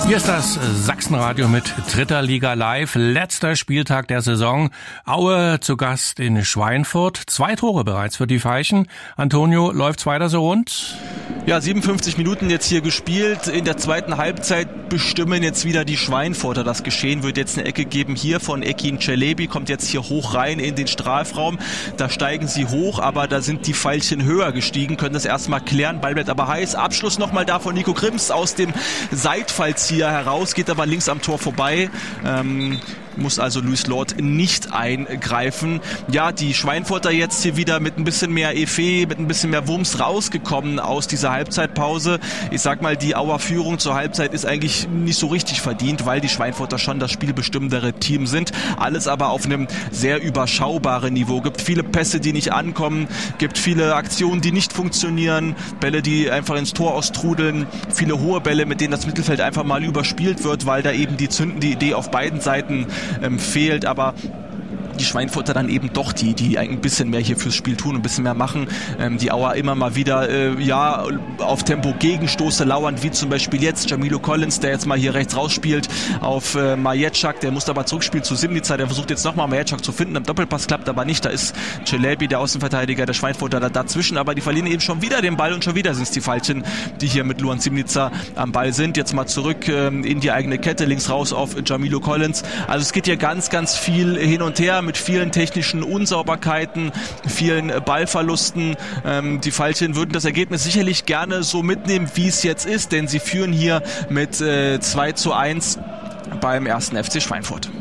Hier ist das Sachsenradio mit Dritter Liga Live. Letzter Spieltag der Saison. Aue zu Gast in Schweinfurt. 2 Tore bereits für die Veilchen. Antonio, läuft's weiter so rund? Ja, 57 Minuten jetzt hier gespielt. In der zweiten Halbzeit bestimmen jetzt wieder die Schweinfurter das Geschehen. Wird jetzt eine Ecke geben hier von Ekin Celebi. Kommt jetzt hier hoch rein in den Strafraum. Da steigen sie hoch, aber da sind die Veilchen höher gestiegen. Können das erstmal klären. Ball bleibt aber heiß. Abschluss nochmal da von Nico Grimms aus dem Seitfallzieher heraus, geht aber links am Tor vorbei. Muss also Luis Lord nicht eingreifen. Ja, die Schweinfurter jetzt hier wieder mit ein bisschen mehr Effet, mit ein bisschen mehr Wumms rausgekommen aus dieser Halbzeitpause. Ich sag mal, die Auer Führung zur Halbzeit ist eigentlich nicht so richtig verdient, weil die Schweinfurter schon das spielbestimmendere Team sind. Alles aber auf einem sehr überschaubaren Niveau. Gibt viele Pässe, die nicht ankommen, gibt viele Aktionen, die nicht funktionieren, Bälle, die einfach ins Tor austrudeln, viele hohe Bälle, mit denen das Mittelfeld einfach mal überspielt wird, weil da eben die zündende Idee auf beiden Seiten fehlt, aber die Schweinfurter dann eben doch die ein bisschen mehr hier fürs Spiel tun, ein bisschen mehr machen. Die Auer immer mal wieder auf Tempo Gegenstoße lauern, wie zum Beispiel jetzt Jamilo Collins, der jetzt mal hier rechts rausspielt auf Maječak, der muss aber zurückspielen zu Simnica, der versucht jetzt nochmal Maječak zu finden, im Doppelpass klappt aber nicht, da ist Celebi, der Außenverteidiger der Schweinfurter, dazwischen, aber die verlieren eben schon wieder den Ball und schon wieder sind es die Veilchen, die hier mit Luan Simnica am Ball sind. Jetzt mal zurück in die eigene Kette, links raus auf Jamilo Collins. Also es geht hier ganz, ganz viel hin und her mit vielen technischen Unsauberkeiten, vielen Ballverlusten. Die Veilchen würden das Ergebnis sicherlich gerne so mitnehmen, wie es jetzt ist, denn sie führen hier mit 2:1 beim 1. FC Schweinfurt.